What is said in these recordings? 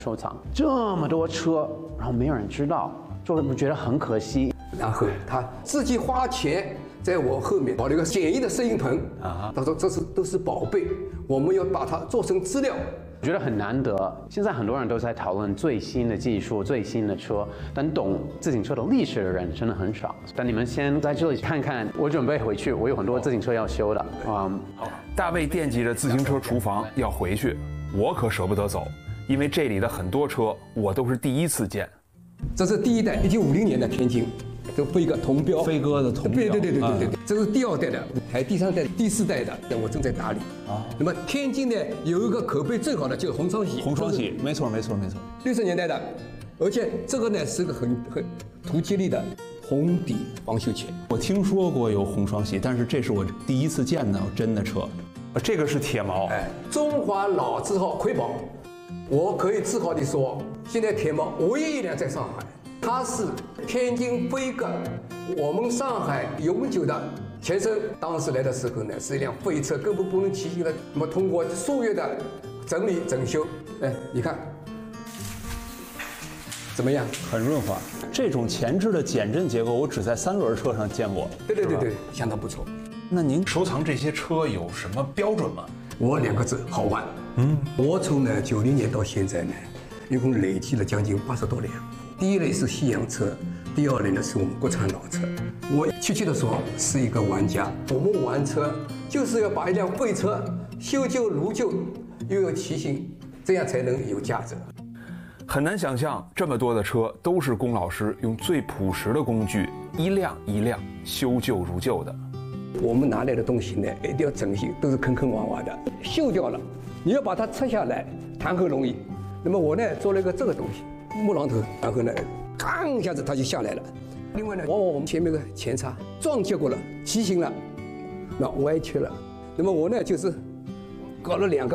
收藏这么多车，然后没有人知道，就会觉得很可惜。 然后他自己花钱在我后面搞了一个简易的摄影棚啊，他说这都是宝贝，我们要把它做成资料。 我觉得很难得，现在很多人都在讨论最新的技术、最新的车，但懂自行车的历史的人真的很少。但你们先在这里看看，我准备回去，我有很多自行车要修的。好， 大卫惦记着自行车厨房要回去，我可舍不得走，因为这里的很多车我都是第一次见。 这是第一代，1950年的天津。这飞鸽铜标， 飞鸽的铜标， 对，这是第2代的，还第3代、第4代的，我正在打理啊。那么天津呢有一个口碑最好的就是红双喜， 红双喜，没错。 60年代的，而且这个呢是个很图吉利的红底防锈钳。 我听说过有红双喜，但是这是我第一次见到真的车。 这个是铁毛， 中华老字号魁宝，我可以自豪地说，现在铁毛唯一一辆在上海。它是天津飞鸽，我们上海永久的前身。当时来的时候呢，是一辆废车，根本不能骑行的。那么通过数月的整理整修，你看怎么样？ 很润滑。这种前置的减震结构，我只在3轮车上见过。 对，相当不错。 那您收藏这些车有什么标准吗？ 我2个字：好玩。我从90年到现在呢，一共累计了将近80多辆。第一类是西洋车，第2类呢是我们国产老车。我确切的说是一个玩家。我们玩车就是要把一辆废车修旧如旧，又有骑行，这样才能有价值。 很难想象这么多的车都是龚老师用最朴实的工具一辆一辆修旧如旧的。 我们拿来的东西呢，一定要整齐，都是坑坑洼洼的，锈掉了，你要把它拆下来，谈何容易？那么我呢做了一个这个东西。木榔头，然后呢，吭一下子它就下来了。另外呢，往往我们前面个前叉撞结过了，畸形了，那歪曲了。那么我呢，就是搞了2个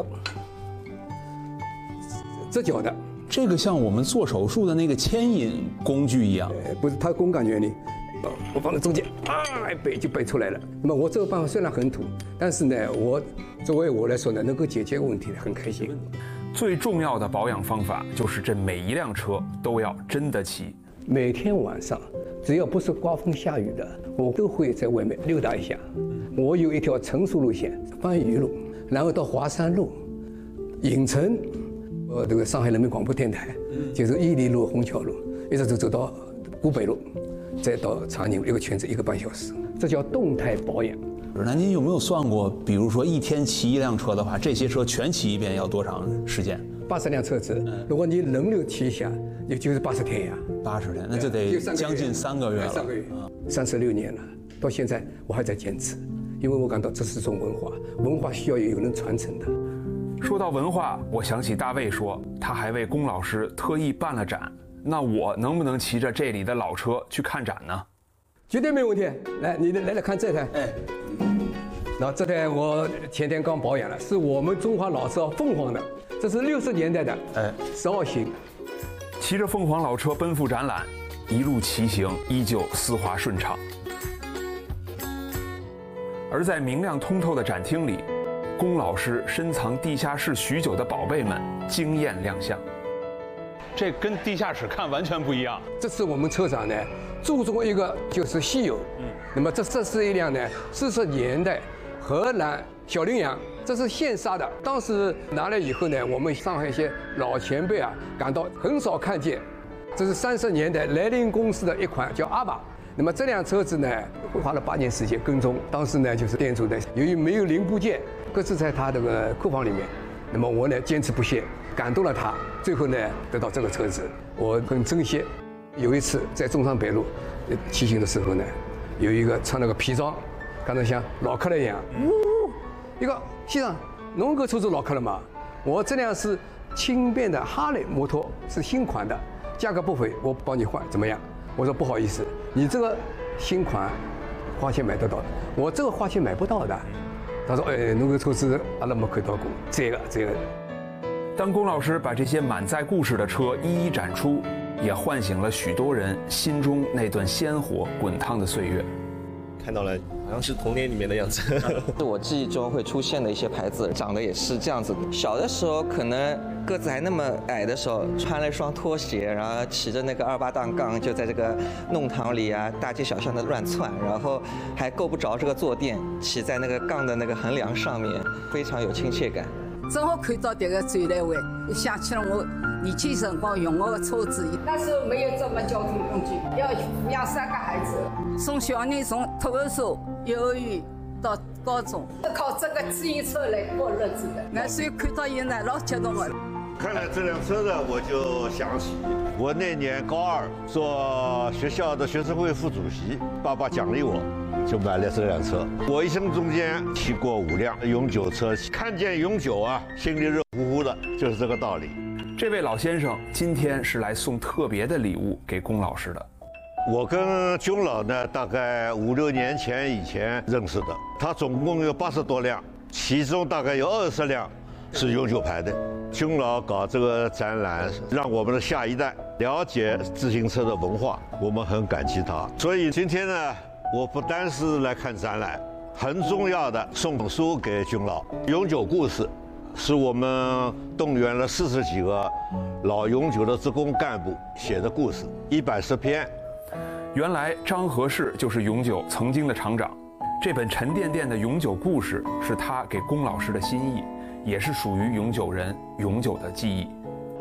折角的。 这个像我们做手术的那个牵引工具一样， 不是它工感原理。我放在中间，背就背出来了。那么我这个办法虽然很土，但是呢，作为我来说呢，能够解决问题，很开心。 最重要的保养方法就是这每一辆车都要真的骑。 每天晚上，只要不是刮风下雨的，我都会在外面溜达一下。我有一条成熟路线，番禺路，然后到华山路、影城，这个上海人民广播电台，就是伊犁路、虹桥路，一直走到古北路，再到长宁，一个圈子1个半小时，这叫动态保养。 那您有没有算过，比如说1天骑1辆车的话，这些车全骑一遍要多长时间 ？80辆车子，如果你轮流骑一下，也就是80天呀。 80天，那就得将近3个月了。 3个月，36年了，到现在我还在坚持，因为我感到这是种文化，文化需要有人传承的。 说到文化，我想起大卫说，他还为龚老师特意办了展。那我能不能骑着这里的老车去看展呢？ 绝对没问题。来，你来看这台。然后这台我前天刚保养了，是我们中华老车凤凰的，这是60年代的12型。 骑着凤凰老车奔赴展览，一路骑行依旧丝滑顺畅。而在明亮通透的展厅里，龚老师深藏地下室许久的宝贝们惊艳亮相。这跟地下室看完全不一样。 这次我们车展呢，注重一个就是稀有。那么这是一辆呢40年代荷兰小羚羊，这是现杀的。当时拿来以后呢，我们上海一些老前辈啊，感到很少看见。这是30年代莱茵公司的一款叫阿巴。那么这辆车子呢，花了8年时间跟踪。当时呢，就是店主呢，由于没有零部件，搁置在他这个库房里面。那么我呢，坚持不懈，感动了他，最后呢，得到这个车子，我很珍惜。有一次在中山北路骑行的时候呢，有一个穿了个皮装，刚才像老客人一样，一个先生，侬个车子老客了嘛？我这辆是轻便的哈雷摩托，是新款的，价格不菲，我帮你换，怎么样？我说不好意思，你这个新款花钱买得到的，我这个花钱买不到的。他说：“侬个车子阿拉没看到过，这个。” 当龚老师把这些满载故事的车一一展出，也唤醒了许多人心中那段鲜活滚烫的岁月。 看到了好像是童年里面的样子。 是我记忆中会出现的一些牌子，长得也是这样子的。小的时候可能个子还那么矮的时候，穿了一双拖鞋，然后骑着那个28档杠，就在这个弄堂里啊、大街小巷的乱窜，然后还够不着这个坐垫，骑在那个杠的那个横梁上面，非常有亲切感。 正好看到这个展览会，想起了我年轻辰光用我的车子。那时候没有这么交通工具，要抚养3个孩子，送小人从托儿所、幼儿园到高中，是靠这个自行车来过日子的。那所以看到伊呢，老激动的。 看了这辆车呢，我就想起我那年高2做学校的学生会副主席，爸爸奖励我，就买了这辆车。我一生中间骑过5辆永久车，看见永久啊，心里热乎乎的，就是这个道理。 这位老先生今天是来送特别的礼物给龚老师的。 我跟龚老呢，大概5、6年以前认识的。他总共有80多辆，其中大概有20辆是永久牌的。龚老搞这个展览，让我们的下一代了解自行车的文化，我们很感激他。所以今天呢，我不单是来看展览，很重要的送本书给龚老，《永久故事》是我们动员了40几个老永久的职工干部写的故事，110篇。 原来张和世就是永久曾经的厂长，这本沉甸甸的永久故事是他给龚老师的心意，也是属于永久人永久的记忆。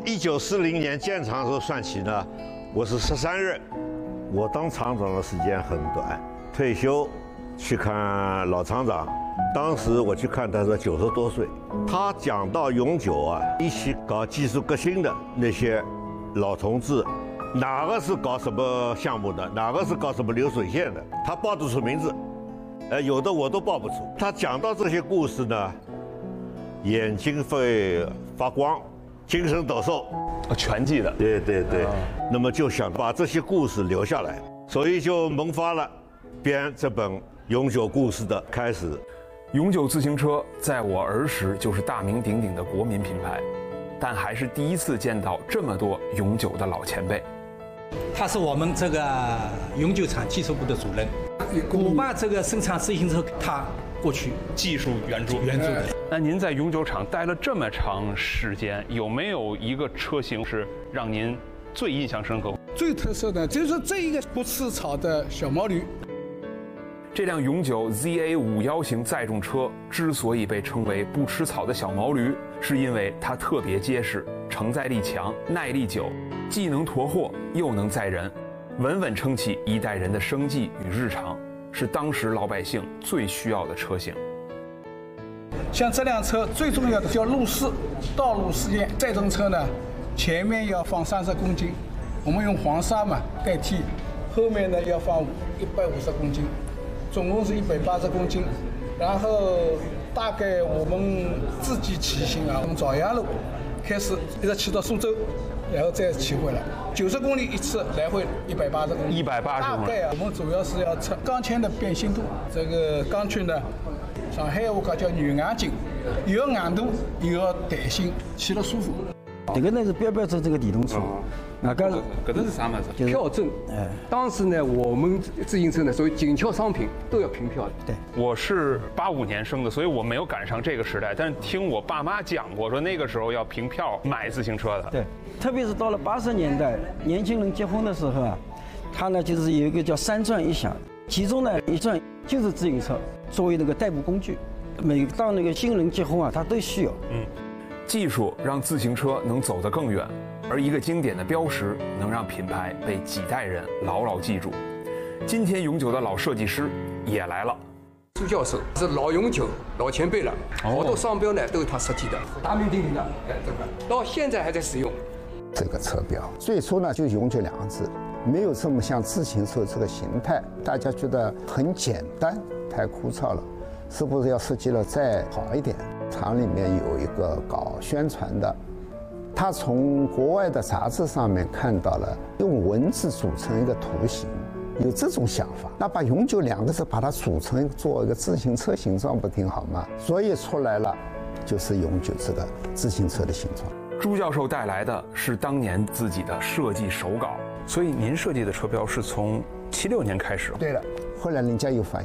1940年建厂时候算起呢，我是13任，我当厂长的时间很短，退休去看老厂长，当时我去看他是90多岁。他讲到永久啊，一起搞技术革新的那些老同志，哪个是搞什么项目的，哪个是搞什么流水线的，他报得出名字，有的我都报不出。他讲到这些故事呢，眼睛会发光，精神抖擞， 全记得。 对对对，那么就想把这些故事留下来，所以就萌发了编这本永久故事的开始。 永久自行车在我儿时就是大名鼎鼎的国民品牌，但还是第一次见到这么多永久的老前辈。 他是我们这个永久厂技术部的主任，我把这个生产自行车他过去技术援助的。那您在永久厂待了这么长时间，有没有一个车型是让您最印象深刻？ 最特色的就是这一个不吃草的小毛驴。 这辆永久 ZA51型载重车之所以被称为不吃草的小毛驴，是因为它特别结实，承载力强，耐力久，既能驮货又能载人，稳稳撑起一代人的生计与日常，是当时老百姓最需要的车型。 像这辆车最重要的叫路试，道路试验。载重车呢，前面要放30公斤，我们用黄沙嘛代替，后面呢要放150公斤。总共是180公斤，然后大概我们自己骑行啊，从枣阳路开始一直骑到苏州，然后再骑回来，90公里一次，来回180公里。 180。 大概啊，我们主要是要测钢圈的变形度。这个钢圈呢，上海话讲叫软硬劲，又要硬度又要弹性，骑了舒服。 这个呢是标准这个电动车， 搿个是啥么子？ 票证。当时呢，我们自行车呢，属于紧俏商品，都要凭票的。 对， 我是85年生的，所以我没有赶上这个时代。但是听我爸妈讲过，说那个时候要凭票买自行车的。 对，特别是到了80年代，年轻人结婚的时候啊，他呢就是有一个叫3转1响，其中呢1转就是自行车作为那个代步工具。每当那个新人结婚啊，他都需要。 技术让自行车能走得更远，而一个经典的标识能让品牌被几代人牢牢记住。今天永久的老设计师也来了。 朱教授是老永久、老前辈了，好多商标呢都是他设计的，大名鼎鼎的，这个到现在还在使用。 这个车标最初呢就永久2个字，没有这么像自行车这个形态，大家觉得很简单，太枯燥了，是不是要设计了再好一点？厂里面有一个搞宣传的，他从国外的杂志上面看到了用文字组成一个图形，有这种想法，那把永久2个字把它组成做一个自行车形状不挺好吗？所以出来了就是永久这个自行车的形状。 朱教授带来的是当年自己的设计手稿，所以您设计的车标是从76年开始。 对了，后来人家又反映了，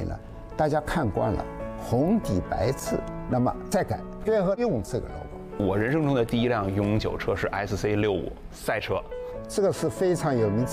大家看惯了红底白字，那么再改，最后用这个 logo。 我人生中的第一辆永久车是 SC65赛车， 这个是非常有名。